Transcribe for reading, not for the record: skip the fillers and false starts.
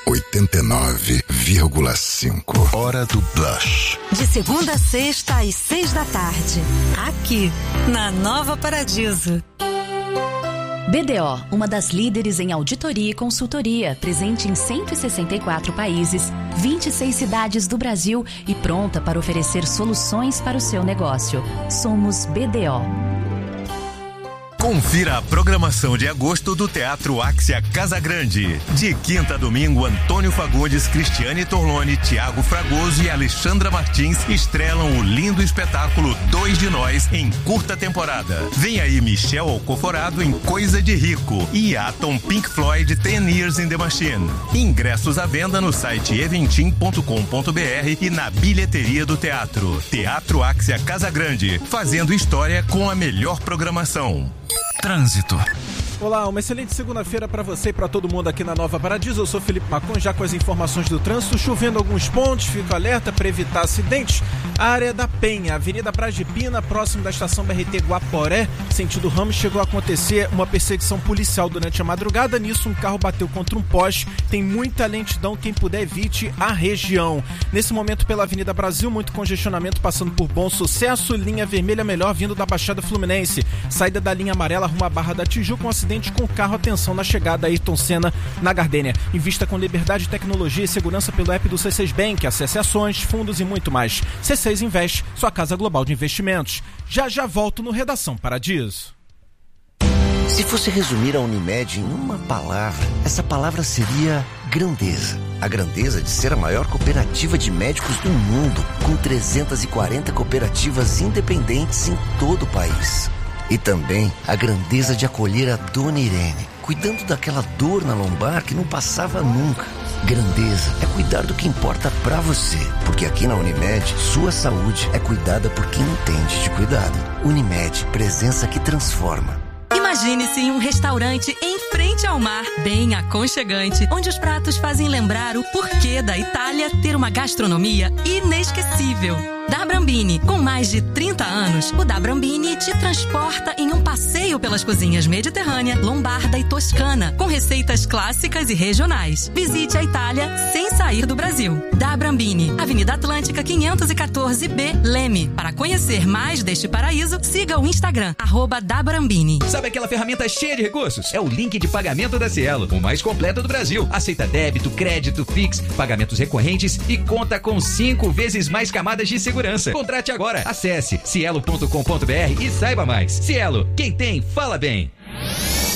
89,5. Hora do Blush. De segunda a sexta às 6 da tarde. Aqui, na Nova Paradiso. BDO, uma das líderes em auditoria e consultoria, presente em 164 países, 26 cidades do Brasil e pronta para oferecer soluções para o seu negócio. Somos BDO. Confira a programação de agosto do Teatro Áxia Casagrande. De quinta a domingo, Antônio Fagundes, Cristiane Torlone, Tiago Fragoso e Alexandra Martins estrelam o lindo espetáculo Dois de Nós em curta temporada. Vem aí Michel Alcoforado em Coisa de Rico e Atom Pink Floyd 10 Years in the Machine. Ingressos à venda no site eventim.com.br e na bilheteria do teatro. Teatro Áxia Casagrande, fazendo história com a melhor programação. Trânsito. Olá, uma excelente segunda-feira para você e para todo mundo aqui na Nova Paradiso. Eu sou Felipe Macon, já com as informações do trânsito. Chovendo alguns pontos, fico alerta para evitar acidentes. A área da Penha, Avenida Praia de Pina, próximo da estação BRT Guaporé, sentido Ramos, chegou a acontecer uma perseguição policial durante a madrugada. Nisso, um carro bateu contra um poste. Tem muita lentidão, quem puder evite a região. Nesse momento, pela Avenida Brasil, muito congestionamento passando por Bom Sucesso. Linha vermelha melhor vindo da Baixada Fluminense. Saída da linha amarela rumo à Barra da Tijuca, um acidente com carro, atenção na chegada Ayrton Senna na Gardênia. Invista com liberdade, tecnologia e segurança pelo app do C6 Bank, acesse ações, fundos e muito mais. C6 Invest, sua casa global de investimentos. Já volto no Redação Paradiso. Se fosse resumir a Unimed em uma palavra, essa palavra seria grandeza. A grandeza de ser a maior cooperativa de médicos do mundo, com 340 cooperativas independentes em todo o país. E também a grandeza de acolher a Dona Irene, cuidando daquela dor na lombar que não passava nunca. Grandeza é cuidar do que importa pra você, porque aqui na Unimed, sua saúde é cuidada por quem entende de cuidado. Unimed, presença que transforma. Imagine-se em um restaurante em frente ao mar, bem aconchegante, onde os pratos fazem lembrar o porquê da Itália ter uma gastronomia inesquecível. Da Brambini, com mais de 30 anos, o Da Brambini te transporta em um passeio pelas cozinhas mediterrânea, lombarda e toscana, com receitas clássicas e regionais. Visite a Itália sem sair do Brasil. Da Brambini, Avenida Atlântica 514B, Leme. Para conhecer mais deste paraíso, siga o Instagram, @dabrambini. Sabe aquela ferramenta cheia de recursos? É o link de pagamento da Cielo, o mais completo do Brasil. Aceita débito, crédito, Pix, pagamentos recorrentes e conta com 5 vezes mais camadas de segurança. Contrate agora. Acesse cielo.com.br e saiba mais. Cielo, quem tem, fala bem.